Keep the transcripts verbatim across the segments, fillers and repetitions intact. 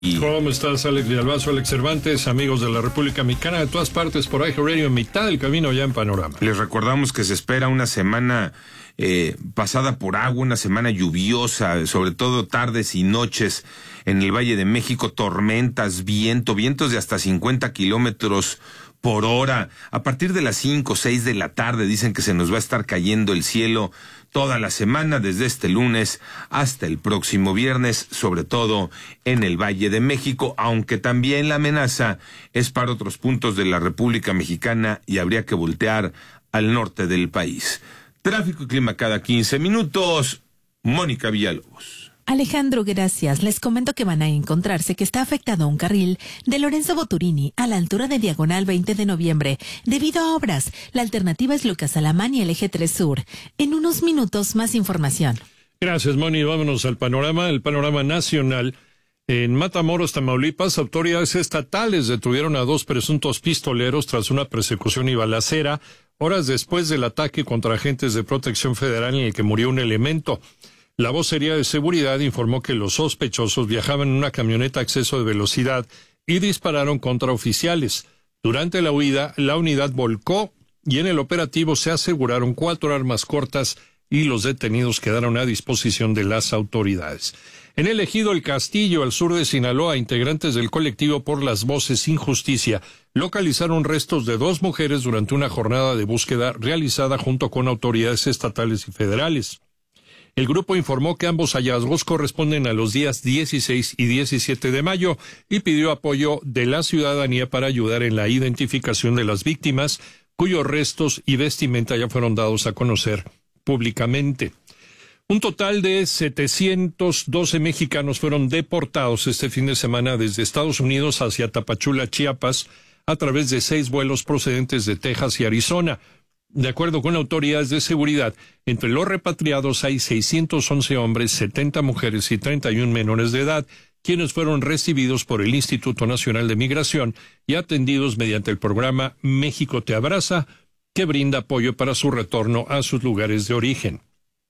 Y... ¿Cómo estás, Alex Villalbazo, Alex Cervantes, amigos de la República Mexicana, de todas partes por iHeartRadio, en mitad del camino ya en Panorama? Les recordamos que se espera una semana eh, pasada por agua, una semana lluviosa, sobre todo tardes y noches en el Valle de México, tormentas, viento, vientos de hasta cincuenta kilómetros por hora. A partir de las cinco o seis de la tarde dicen que se nos va a estar cayendo el cielo toda la semana, desde este lunes hasta el próximo viernes, sobre todo en el Valle de México, aunque también la amenaza es para otros puntos de la República Mexicana y habría que voltear al norte del país. Tráfico y clima cada quince minutos. Mónica Villalobos. Alejandro, gracias. Les comento que van a encontrarse que está afectado un carril de Lorenzo Boturini a la altura de Diagonal veinte de noviembre debido a obras. La alternativa es Lucas Alamán y el Eje tres Sur. En unos minutos más información. Gracias, Moni. Vámonos al panorama, el panorama nacional. En Matamoros, Tamaulipas, autoridades estatales detuvieron a dos presuntos pistoleros tras una persecución y balacera, horas después del ataque contra agentes de protección federal en el que murió un elemento. La vocería de seguridad informó que los sospechosos viajaban en una camioneta a exceso de velocidad y dispararon contra oficiales. Durante la huida, la unidad volcó y en el operativo se aseguraron cuatro armas cortas y los detenidos quedaron a disposición de las autoridades. En el ejido El Castillo, al sur de Sinaloa, integrantes del colectivo Por las Voces Sin Justicia localizaron restos de dos mujeres durante una jornada de búsqueda realizada junto con autoridades estatales y federales. El grupo informó que ambos hallazgos corresponden a los días dieciséis y diecisiete de mayo y pidió apoyo de la ciudadanía para ayudar en la identificación de las víctimas, cuyos restos y vestimenta ya fueron dados a conocer públicamente. Un total de setecientos doce mexicanos fueron deportados este fin de semana desde Estados Unidos hacia Tapachula, Chiapas, a través de seis vuelos procedentes de Texas y Arizona. De acuerdo con autoridades de seguridad, entre los repatriados hay seiscientos once hombres, setenta mujeres y treinta y uno menores de edad, quienes fueron recibidos por el Instituto Nacional de Migración y atendidos mediante el programa México Te Abraza, que brinda apoyo para su retorno a sus lugares de origen.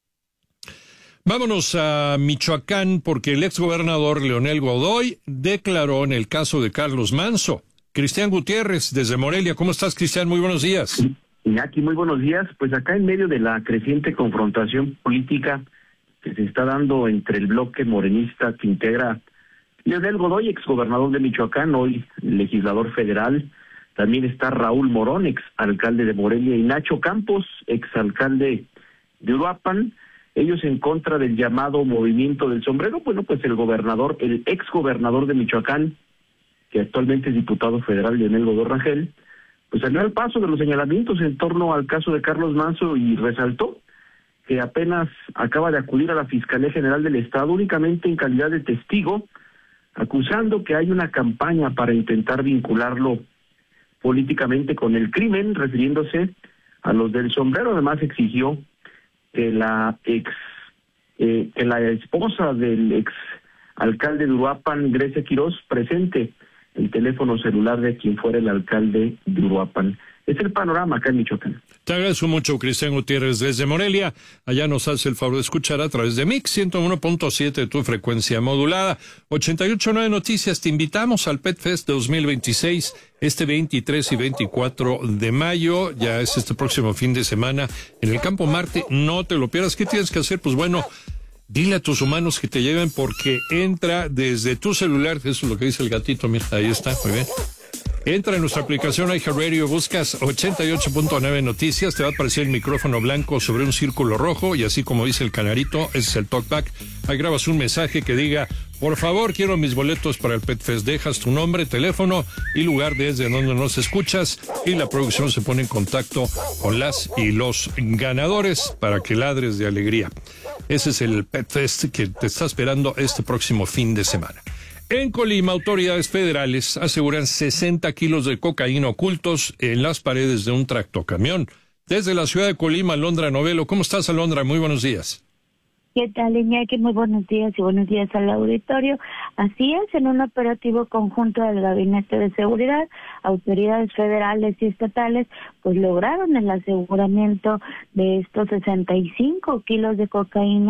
Vámonos a Michoacán, porque el exgobernador Leonel Godoy declaró en el caso de Carlos Manzo. Cristian Gutiérrez, desde Morelia. ¿Cómo estás, Cristian? Muy buenos días. Iñaki, muy buenos días. Pues acá en medio de la creciente confrontación política que se está dando entre el bloque morenista que integra Leonel Godoy, exgobernador de Michoacán, hoy legislador federal, también está Raúl Morón, exalcalde de Morelia, y Nacho Campos, exalcalde de Uruapan, ellos en contra del llamado Movimiento del Sombrero. Bueno, pues el gobernador, el exgobernador de Michoacán, que actualmente es diputado federal, Leonel Godoy Rangel, pues salió al paso de los señalamientos en torno al caso de Carlos Manzo y resaltó que apenas acaba de acudir a la Fiscalía General del Estado únicamente en calidad de testigo, acusando que hay una campaña para intentar vincularlo políticamente con el crimen, refiriéndose a los del sombrero. Además exigió que la ex eh, que la esposa del ex alcalde de Uruapan, Grecia Quirós, presente el teléfono celular de quien fuera el alcalde de Uruapan. Es el panorama acá en Michoacán. Te agradezco mucho, Cristian Gutiérrez, desde Morelia. Allá nos hace el favor de escuchar a través de Mix ciento uno punto siete, tu frecuencia modulada. ochenta y ocho punto nueve Noticias, te invitamos al Pet Fest dos mil veintiséis, este veintitrés y veinticuatro de mayo. Ya es este próximo fin de semana en el Campo Marte. No te lo pierdas. ¿Qué tienes que hacer? Pues bueno, dile a tus humanos que te lleven, porque entra desde tu celular. Eso es lo que dice el gatito, mira, ahí está, muy bien. Entra en nuestra aplicación iHeartRadio, buscas ochenta y ocho punto nueve Noticias, te va a aparecer el micrófono blanco sobre un círculo rojo, y así como dice el canarito, ese es el talkback. Ahí grabas un mensaje que diga: por favor, quiero mis boletos para el Pet Fest. Dejas tu nombre, teléfono y lugar desde donde nos escuchas, y la producción se pone en contacto con las y los ganadores para que ladres de alegría. Ese es el Pet Fest que te está esperando este próximo fin de semana. En Colima, autoridades federales aseguran sesenta kilos de cocaína ocultos en las paredes de un tractocamión. Desde la ciudad de Colima, Alondra Novelo. ¿Cómo estás, Alondra? Muy buenos días. ¿Qué tal, Iñaki? Muy buenos días y buenos días al auditorio. Así es, en un operativo conjunto del Gabinete de Seguridad, autoridades federales y estatales pues lograron el aseguramiento de estos sesenta y cinco kilos de cocaína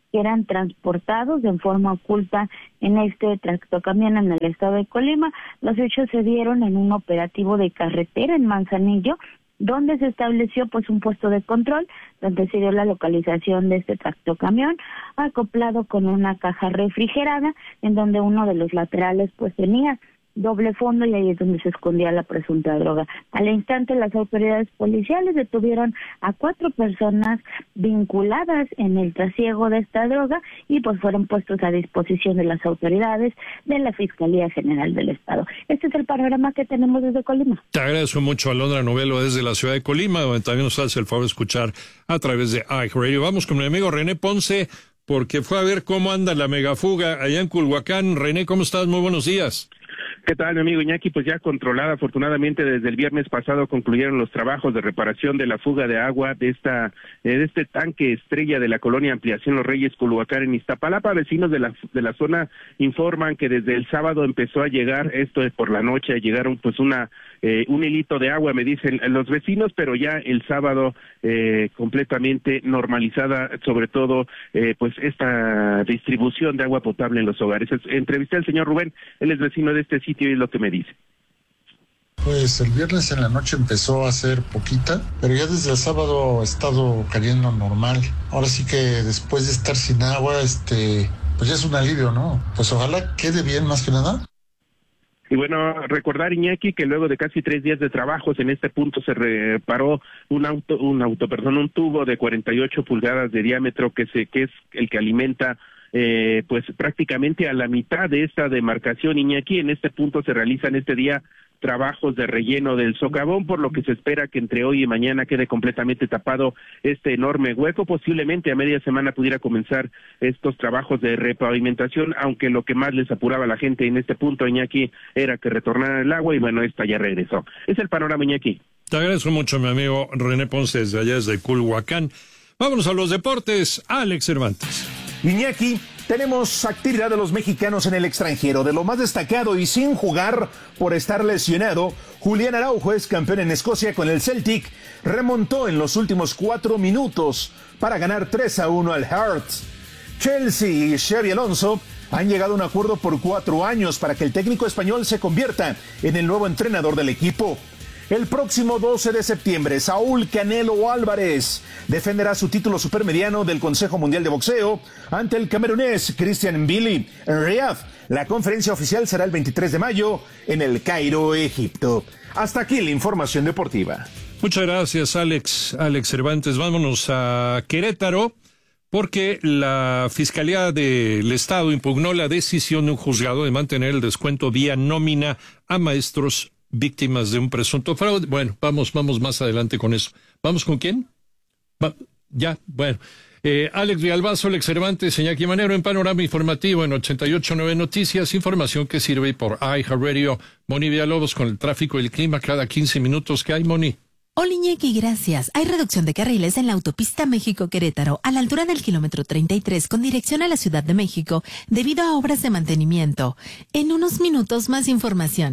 que eran transportados de forma oculta en este tractocamión en el estado de Colima. Los hechos se dieron en un operativo de carretera en Manzanillo, donde se estableció pues un puesto de control, donde se dio la localización de este tractocamión, acoplado con una caja refrigerada, en donde uno de los laterales pues tenía doble fondo y ahí es donde se escondía la presunta droga. Al instante las autoridades policiales detuvieron a cuatro personas vinculadas en el trasiego de esta droga y pues fueron puestos a disposición de las autoridades de la Fiscalía General del Estado. Este es el panorama que tenemos desde Colima. Te agradezco mucho, Alondra Novelo, desde la ciudad de Colima, donde también nos hace el favor de escuchar a través de iHeartRadio. Vamos con mi amigo René Ponce, porque fue a ver cómo anda la megafuga allá en Culhuacán. René, ¿cómo estás? Muy buenos días. ¿Qué tal, mi amigo Iñaki? Pues ya controlada, afortunadamente desde el viernes pasado concluyeron los trabajos de reparación de la fuga de agua de esta de este tanque estrella de la colonia Ampliación Los Reyes, Culhuacán, en Iztapalapa. Vecinos de la de la zona informan que desde el sábado empezó a llegar, esto es por la noche, llegaron pues una eh, un hilito de agua, me dicen los vecinos, pero ya el sábado eh, completamente normalizada, sobre todo eh, pues esta distribución de agua potable en los hogares. Entrevisté al señor Rubén, él es vecino de este sitio y es lo que me dice. Pues el viernes en la noche empezó a ser poquita, pero ya desde el sábado ha estado cayendo normal. Ahora sí que después de estar sin agua, este, pues ya es un alivio, ¿no? Pues ojalá quede bien más que nada. Y bueno, recordar, Iñaki, que luego de casi tres días de trabajos en este punto se reparó un auto, un auto, perdón, un tubo de cuarenta y ocho pulgadas de diámetro que se, que es el que alimenta Eh, pues prácticamente a la mitad de esta demarcación, Iñaki. En este punto se realizan este día trabajos de relleno del socavón, por lo que se espera que entre hoy y mañana quede completamente tapado este enorme hueco. Posiblemente a media semana pudiera comenzar estos trabajos de repavimentación, aunque lo que más les apuraba a la gente en este punto, Iñaki, era que retornara el agua, y bueno, esta ya regresó. Es el panorama, Iñaki. Te agradezco mucho, mi amigo René Ponce, desde allá, desde Culhuacán. Vámonos a los deportes. Alex Cervantes. Iñaki, tenemos actividad de los mexicanos en el extranjero. De lo más destacado y sin jugar por estar lesionado, Julián Araujo es campeón en Escocia con el Celtic. Remontó en los últimos cuatro minutos para ganar tres a uno al Hearts. Chelsea y Xabi Alonso han llegado a un acuerdo por cuatro años para que el técnico español se convierta en el nuevo entrenador del equipo. El próximo doce de septiembre, Saúl Canelo Álvarez defenderá su título supermediano del Consejo Mundial de Boxeo ante el camerunés Christian Mbili en Riyadh. La conferencia oficial será el veintitrés de mayo en el Cairo, Egipto. Hasta aquí la información deportiva. Muchas gracias, Alex. Alex Cervantes. Vámonos a Querétaro, porque la Fiscalía del Estado impugnó la decisión de un juzgado de mantener el descuento vía nómina a maestros víctimas de un presunto fraude. Bueno, vamos, vamos más adelante con eso. ¿Vamos con quién? Va, ya, bueno. Eh, Alex Villalbazo, Alex Cervantes, Iñaki Manero en Panorama Informativo en ochenta y ocho punto nueve Noticias, información que sirve por iHeartRadio. Moni Villalobos con el tráfico y el clima cada quince minutos. ¿Qué hay, Moni? Hola, Iñaki, gracias. Hay reducción de carriles en la autopista México-Querétaro a la altura del kilómetro treinta y tres con dirección a la Ciudad de México debido a obras de mantenimiento. En unos minutos más información.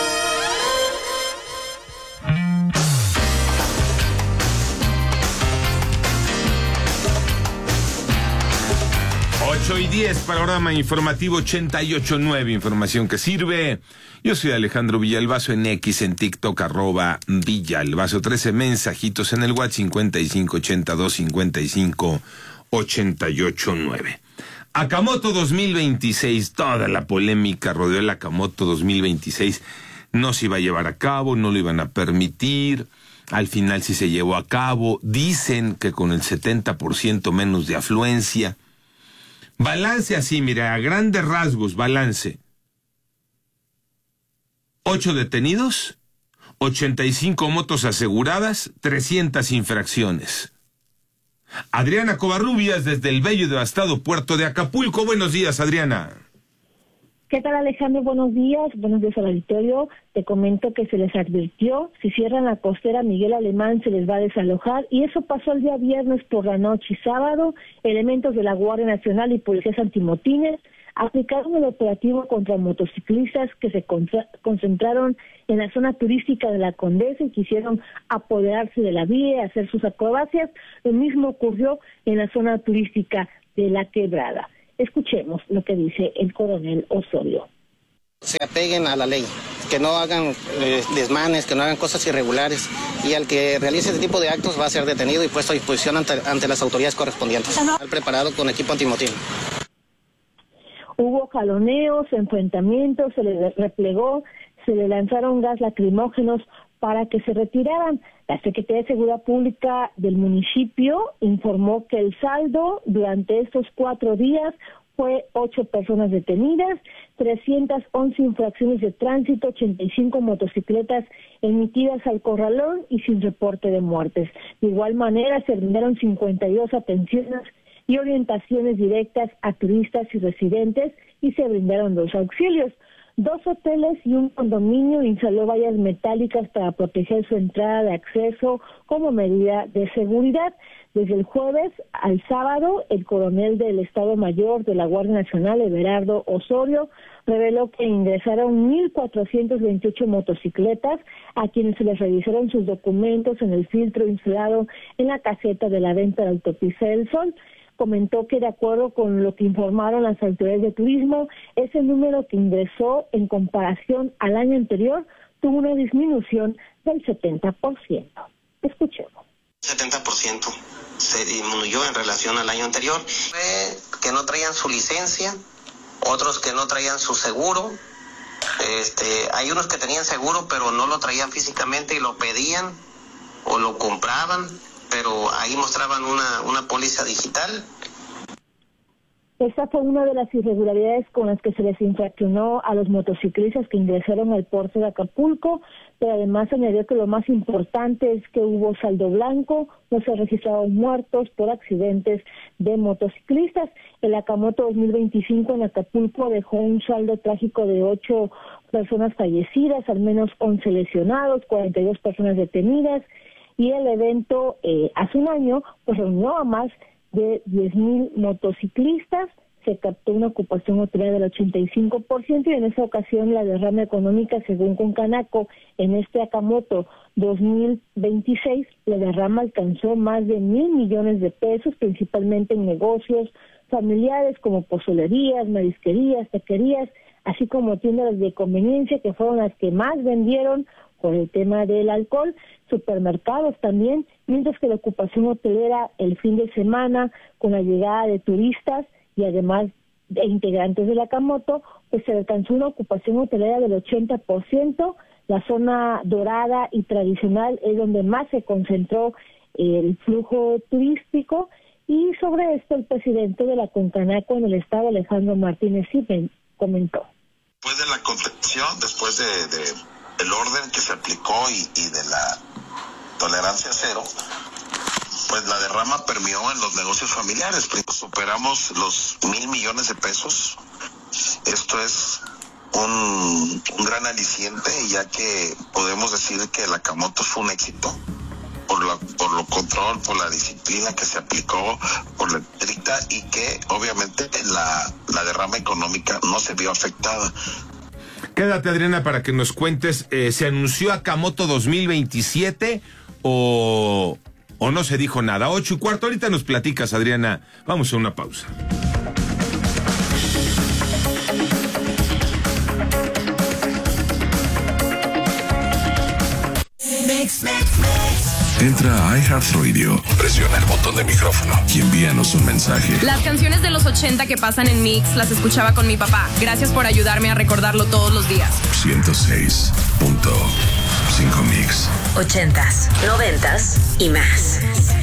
ocho y diez, panorama informativo ochenta y ocho punto nueve, información que sirve. Yo soy Alejandro Villalbazo en X, en TikTok, arroba Villalbazo, trece mensajitos en el WhatsApp, cincuenta y cinco ochenta y dos cincuenta y cinco ochenta y ocho nueve. Akamoto dos mil veintiséis, toda la polémica rodeó el Akamoto dos mil veintiséis. No se iba a llevar a cabo, no lo iban a permitir. Al final sí se llevó a cabo. Dicen que con el setenta por ciento menos de afluencia. Balance así, mira, a grandes rasgos, balance. Ocho detenidos, ochenta y cinco motos aseguradas, trescientas infracciones. Adriana Covarrubias desde el bello y devastado puerto de Acapulco. Buenos días, Adriana. ¿Qué tal, Alejandro? Buenos días, buenos días al auditorio. Te comento que se les advirtió, si cierran la costera Miguel Alemán se les va a desalojar, y eso pasó el día viernes por la noche y sábado. Elementos de la Guardia Nacional y policías antimotines aplicaron el operativo contra motociclistas que se contra- concentraron en la zona turística de la Condesa y quisieron apoderarse de la vía y hacer sus acrobacias. Lo mismo ocurrió en la zona turística de la Quebrada. Escuchemos lo que dice el coronel Osorio. Se apeguen a la ley, que no hagan eh, desmanes, que no hagan cosas irregulares, y al que realice este tipo de actos va a ser detenido y puesto a disposición ante, ante las autoridades correspondientes. Está preparado con equipo antimotín. Hubo jaloneos, enfrentamientos, se le replegó, se le lanzaron gas lacrimógenos para que se retiraran. La Secretaría de Seguridad Pública del municipio informó que el saldo durante estos cuatro días fue ocho personas detenidas, trescientas once infracciones de tránsito, ochenta y cinco motocicletas emitidas al corralón y sin reporte de muertes. De igual manera, se brindaron cincuenta y dos atenciones y orientaciones directas a turistas y residentes y se brindaron dos auxilios. Dos hoteles y un condominio instaló vallas metálicas para proteger su entrada de acceso como medida de seguridad. Desde el jueves al sábado, el coronel del Estado Mayor de la Guardia Nacional, Everardo Osorio, reveló que ingresaron mil cuatrocientas veintiocho motocicletas a quienes se les revisaron sus documentos en el filtro instalado en la caseta de la venta de la autopista del Sol. Comentó que de acuerdo con lo que informaron las autoridades de turismo, ese número que ingresó en comparación al año anterior tuvo una disminución del setenta por ciento. Escuchemos. setenta por ciento se disminuyó en relación al año anterior. Fue que no traían su licencia, otros que no traían su seguro. Este, hay unos que tenían seguro pero no lo traían físicamente y lo pedían o lo compraban, pero ahí mostraban una, una póliza digital. Esta fue una de las irregularidades con las que se les infraccionó a los motociclistas que ingresaron al puerto de Acapulco, pero además añadió que lo más importante es que hubo saldo blanco, no se registraron muertos por accidentes de motociclistas. El Acamoto dos mil veinticinco en Acapulco dejó un saldo trágico de ocho personas fallecidas, al menos once lesionados, cuarenta y dos personas detenidas, y el evento eh, hace un año pues reunió a más de diez mil motociclistas, se captó una ocupación hotelera del ochenta y cinco por ciento y en esa ocasión la derrama económica, según Concanaco, en este Acamoto dos mil veintiséis, la derrama alcanzó más de mil millones de pesos, principalmente en negocios familiares como pozolerías, marisquerías, taquerías, así como tiendas de conveniencia que fueron las que más vendieron por el tema del alcohol, supermercados también, mientras que la ocupación hotelera el fin de semana con la llegada de turistas y además de integrantes del Acamoto, pues se alcanzó una ocupación hotelera del ochenta por ciento. La zona dorada y tradicional es donde más se concentró el flujo turístico, y sobre esto el presidente de la Concanaco en el estado, Alejandro Martínez Sipen, comentó. Después de la contención, después de, de el orden que se aplicó y, y de la tolerancia cero, pues la derrama permeó en los negocios familiares. Superamos los mil millones de pesos. Esto es un, un gran aliciente, ya que podemos decir que el Acamoto fue un éxito por lo, por lo control, por la disciplina que se aplicó, por la estricta, y que obviamente la, la derrama económica no se vio afectada. Quédate, Adriana, para que nos cuentes, eh, ¿se anunció Acamoto dos mil veintisiete o, o no se dijo nada? Ocho y cuarto, ahorita nos platicas, Adriana. Vamos a una pausa. Entra a iHeartRadio, presiona el botón de micrófono y envíanos un mensaje. Las canciones de los ochenta que pasan en Mix las escuchaba con mi papá. Gracias por ayudarme a recordarlo todos los días. ciento seis punto cinco Mix. Ochentas, noventas y más.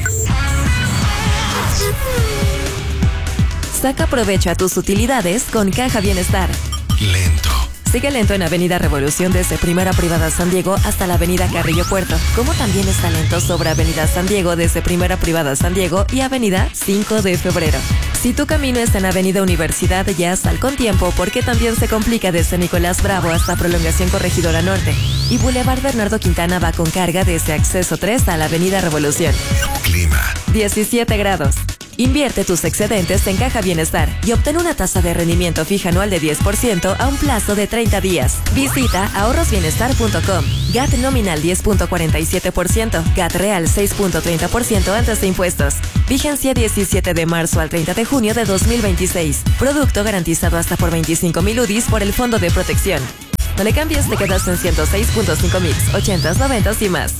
Saca provecho a tus utilidades con Caja Bienestar. Lento. Sigue lento en Avenida Revolución desde Primera Privada San Diego hasta la Avenida Carrillo Puerto, como también está lento sobre Avenida San Diego desde Primera Privada San Diego y Avenida cinco de febrero. Si tu camino está en Avenida Universidad, ya sal con tiempo porque también se complica desde Nicolás Bravo hasta Prolongación Corregidora Norte. Y Boulevard Bernardo Quintana va con carga desde Acceso tres a la Avenida Revolución. Clima. diecisiete grados. Invierte tus excedentes en Caja Bienestar y obtén una tasa de rendimiento fija anual de diez por ciento a un plazo de treinta días. Visita ahorros bienestar punto com. G A T nominal diez punto cuarenta y siete por ciento, G A T real seis punto treinta por ciento antes de impuestos. Vigencia diecisiete de marzo al treinta de junio de dos mil veintiséis. Producto garantizado hasta por veinticinco mil U D Is por el Fondo de Protección. No le cambies, te quedas en ciento seis punto cinco mix, ochentas, noventas y más.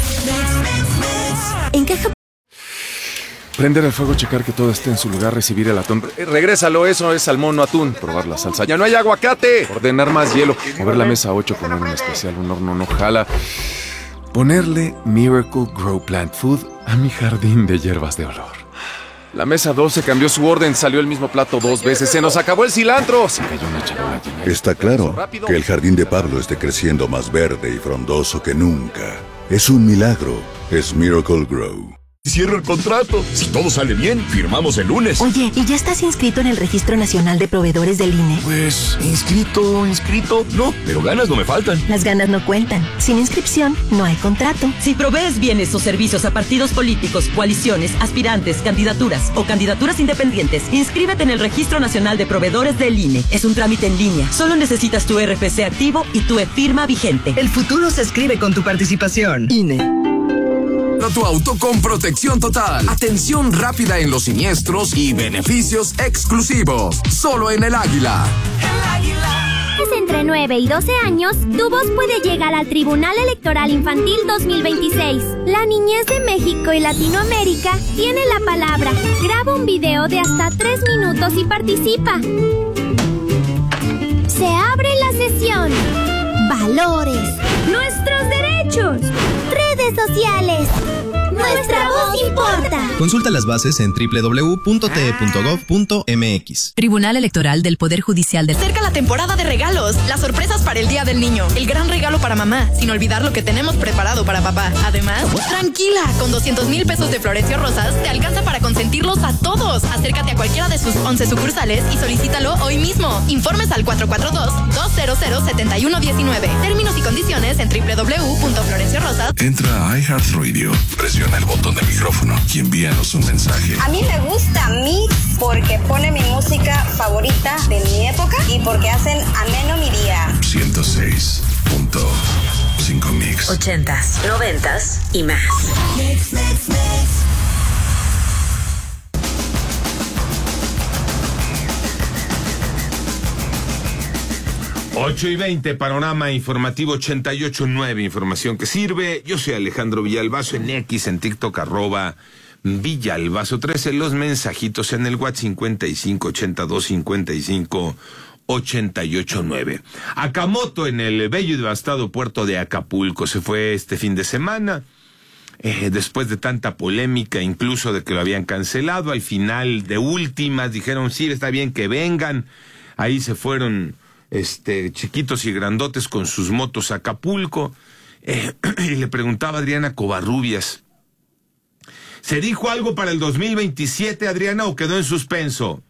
En Caja... Prender el fuego, checar que todo esté en su lugar, recibir el atún. Eh, regrésalo, eso es salmón, no atún. Probar la salsa. ¡Ya no hay aguacate! Ordenar más hielo. Mover la mesa ocho, poner un especial, un horno no jala. Ponerle Miracle Grow Plant Food a mi jardín de hierbas de olor. La mesa doce cambió su orden, salió el mismo plato dos veces. ¡Se nos acabó el cilantro! Se cayó una charola llena. Está claro que el jardín de Pablo esté creciendo más verde y frondoso que nunca. Es un milagro. Es Miracle Grow. Cierra el contrato. Si todo sale bien, firmamos el lunes. Oye, ¿y ya estás inscrito en el Registro Nacional de Proveedores del I N E? Pues, inscrito, inscrito, no, pero ganas no me faltan. Las ganas no cuentan. Sin inscripción, no hay contrato. Si provees bienes o servicios a partidos políticos, coaliciones, aspirantes, candidaturas o candidaturas independientes, inscríbete en el Registro Nacional de Proveedores del I N E. Es un trámite en línea. Solo necesitas tu R F C activo y tu e-firma vigente. El futuro se escribe con tu participación. I N E. Tu auto con protección total, atención rápida en los siniestros y beneficios exclusivos. Solo en el Águila. El Águila. Es entre nueve y doce años, tu voz puede llegar al Tribunal Electoral Infantil dos mil veintiséis. La niñez de México y Latinoamérica tiene la palabra. Graba un video de hasta tres minutos y participa. Se abre la sesión. Valores. Nuestros derechos. Redes sociales. Nuestra voz importa. Consulta las bases en doble u doble u doble u punto t e punto gov punto m x. Tribunal Electoral del Poder Judicial de... Cerca la temporada de regalos, las sorpresas para el Día del Niño, el gran regalo para mamá, sin olvidar lo que tenemos preparado para papá. Además, tranquila, con doscientos mil pesos de Florencio Rosas te alcanza para consentirlos a todos. Acércate a cualquiera de sus once sucursales y solicítalo hoy mismo. Informes al cuatro cuatro dos, dos cero cero, siete uno uno nueve. Términos y condiciones en doble u doble u doble u punto florencio rosas. Entra a iHeartRadio, presiona el botón de micrófono y envíanos un mensaje. A mí me gusta Mix porque pone mi música favorita de mi época y porque hacen ameno mi día. ciento seis punto cinco Mix. Ochentas, noventas y más. Mix, mix, mix. ocho y veinte, panorama informativo ochenta y ocho punto nueve, información que sirve. Yo soy Alejandro Villalbazo, en X, en TikTok, arroba Villalbazo trece, los mensajitos en el WhatsApp cincuenta y cinco, ochenta y dos, cincuenta y cinco, ochenta y ocho nueve. Akamoto, en el bello y devastado puerto de Acapulco, se fue este fin de semana. Eh, después de tanta polémica, incluso de que lo habían cancelado, al final de últimas dijeron, sí, está bien que vengan. Ahí se fueron este chiquitos y grandotes con sus motos a Acapulco. Eh, y le preguntaba a Adriana Covarrubias, ¿se dijo algo para el dos mil veintisiete, Adriana, o quedó en suspenso?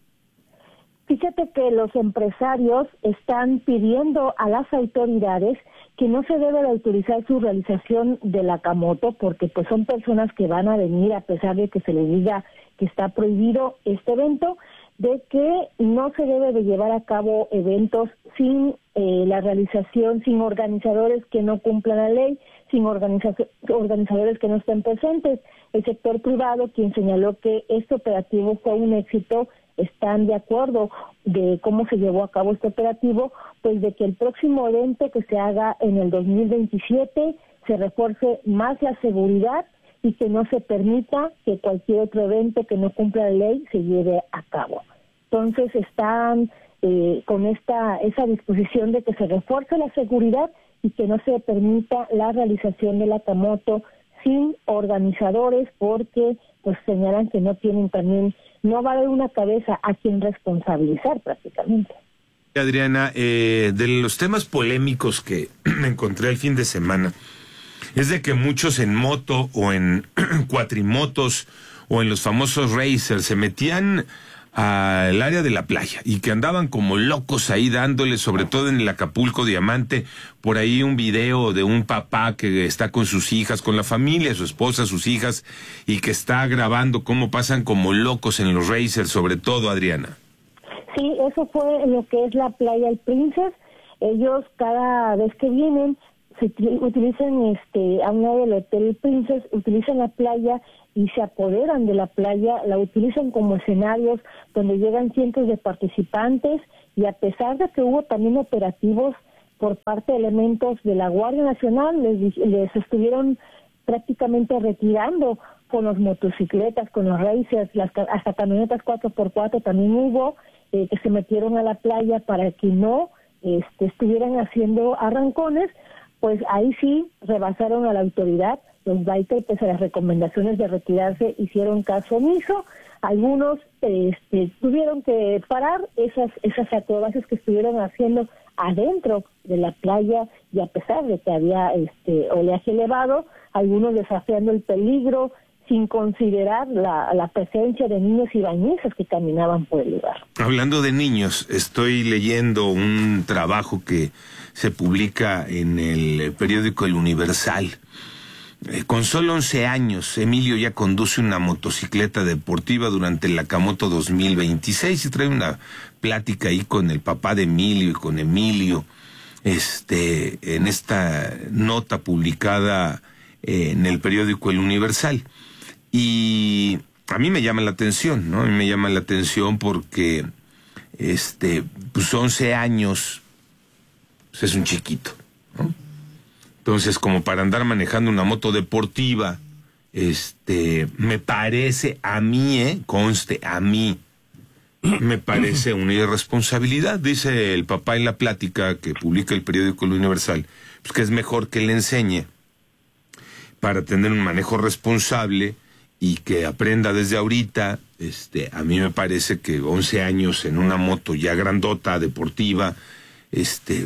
Fíjate que los empresarios están pidiendo a las autoridades que no se debe de autorizar su realización del Akamoto, porque pues son personas que van a venir a pesar de que se les diga que está prohibido este evento, de que no se debe de llevar a cabo eventos sin eh, la realización, sin organizadores que no cumplan la ley, sin organiza- organizadores que no estén presentes. El sector privado, quien señaló que este operativo fue un éxito, están de acuerdo de cómo se llevó a cabo este operativo, pues de que el próximo evento que se haga en el dos mil veintisiete se refuerce más la seguridad y que no se permita que cualquier otro evento que no cumpla la ley se lleve a cabo. Entonces están eh, con esta esa disposición de que se refuerce la seguridad y que no se permita la realización del Akamoto sin organizadores, porque pues señalan que no tienen también, no va a haber una cabeza a quien responsabilizar prácticamente. Adriana, eh, de los temas polémicos que encontré el fin de semana, es de que muchos en moto o en cuatrimotos o en los famosos racers se metían al área de la playa y que andaban como locos ahí dándole, sobre todo en el Acapulco Diamante, por ahí un video de un papá que está con sus hijas, con la familia, su esposa, sus hijas, y que está grabando cómo pasan como locos en los racers, sobre todo, Adriana. Sí, eso fue lo que es la playa El Princess. Ellos cada vez que vienen se utilizan este a un lado del Hotel El Princess, utilizan la playa y se apoderan de la playa, la utilizan como escenarios donde llegan cientos de participantes, y a pesar de que hubo también operativos por parte de elementos de la Guardia Nacional, les, les estuvieron prácticamente retirando con las motocicletas, con los racers, las, hasta camionetas cuatro por cuatro también hubo, eh, que se metieron a la playa para que no este, estuvieran haciendo arrancones. Pues ahí sí rebasaron a la autoridad. Los bikers, pese a las recomendaciones de retirarse, hicieron caso omiso. Algunos este, tuvieron que parar esas esas acrobacias que estuvieron haciendo adentro de la playa, y a pesar de que había este oleaje elevado, algunos desafiando el peligro sin considerar la, la presencia de niños y bañistas que caminaban por el lugar. Hablando de niños, estoy leyendo un trabajo que se publica en el periódico El Universal. Eh, con solo once años, Emilio ya conduce una motocicleta deportiva durante el Lakamoto dos mil veintiséis y trae una plática ahí con el papá de Emilio y con Emilio, este, en esta nota publicada eh, en el periódico El Universal. Y a mí me llama la atención, ¿no? A mí me llama la atención porque, este, pues once años, pues es un chiquito, ¿no? Entonces, como para andar manejando una moto deportiva, este, me parece a mí, eh, conste, a mí, me parece una irresponsabilidad. Dice el papá en la plática que publica el periódico El Universal, pues que es mejor que le enseñe para tener un manejo responsable y que aprenda desde ahorita. Este, a mí me parece que once años en una moto ya grandota, deportiva, este...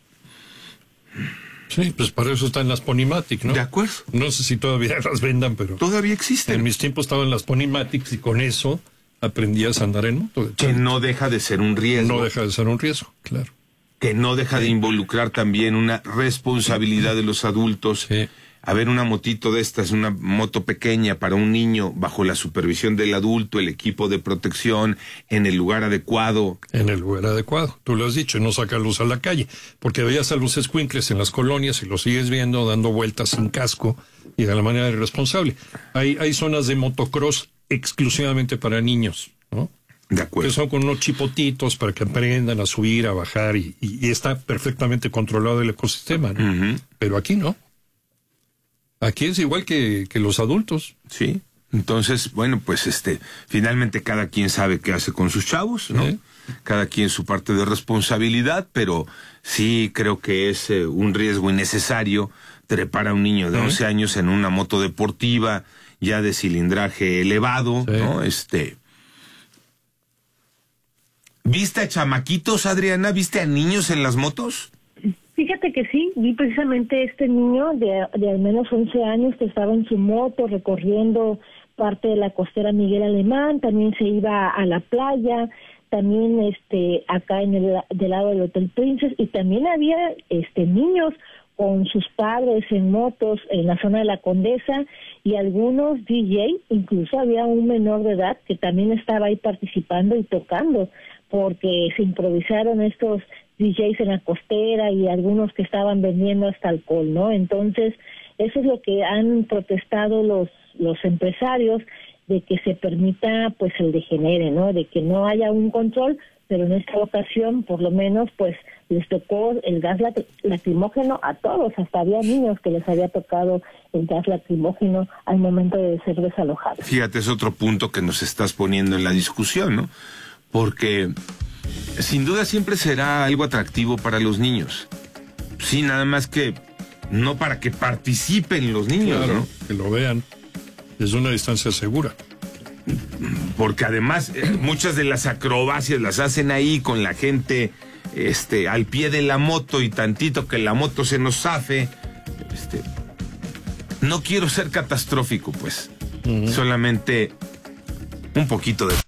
Sí, pues para eso están las Ponymatic, ¿no? De acuerdo. No sé si todavía las vendan, pero... Todavía existen. En mis tiempos estaban las Ponymatic y con eso aprendías a andar en moto. Que no deja de ser un riesgo. No deja de ser un riesgo, claro. Que no deja de involucrar también una responsabilidad de los adultos. Sí. A ver, una motito de estas, una moto pequeña para un niño, bajo la supervisión del adulto, el equipo de protección, en el lugar adecuado. En el lugar adecuado, tú lo has dicho, no sacarlos a la calle, porque veías a los escuincles en las colonias y los sigues viendo dando vueltas sin casco y de la manera irresponsable. Hay, hay zonas de motocross exclusivamente para niños, ¿no? De acuerdo. Que son con unos chipotitos para que aprendan a subir, a bajar, y, y, y está perfectamente controlado el ecosistema, ¿no? Uh-huh. Pero aquí no. Aquí es igual que, que los adultos. Sí. Entonces, bueno, pues este, finalmente cada quien sabe qué hace con sus chavos, ¿no? ¿Sí? Cada quien su parte de responsabilidad, pero sí creo que es eh, un riesgo innecesario trepar a un niño de once años en una moto deportiva ya de cilindraje elevado, sí. ¿no? Este... ¿Viste a chamaquitos, Adriana? ¿Viste a niños en las motos? Fíjate que sí, vi precisamente este niño de, de al menos once años que estaba en su moto recorriendo parte de la costera Miguel Alemán, también se iba a la playa, también este acá en el del lado del Hotel Princess, y también había este niños con sus padres en motos en la zona de la Condesa, y algunos D J, incluso había un menor de edad que también estaba ahí participando y tocando, porque se improvisaron estos D Js en la costera y algunos que estaban vendiendo hasta alcohol, ¿no? Entonces, eso es lo que han protestado los los empresarios, de que se permita pues el degenere, ¿no? De que no haya un control, pero en esta ocasión, por lo menos, pues les tocó el gas lacrimógeno a todos, hasta había niños que les había tocado el gas lacrimógeno al momento de ser desalojados. Fíjate, es otro punto que nos estás poniendo en la discusión, ¿no? Porque sin duda siempre será algo atractivo para los niños. Sí, nada más que no para que participen los niños, claro, ¿no? Que lo vean desde una distancia segura. Porque además eh, muchas de las acrobacias las hacen ahí con la gente este, al pie de la moto, y tantito que la moto se nos zafe. Este, no quiero ser catastrófico, pues. Uh-huh. Solamente un poquito de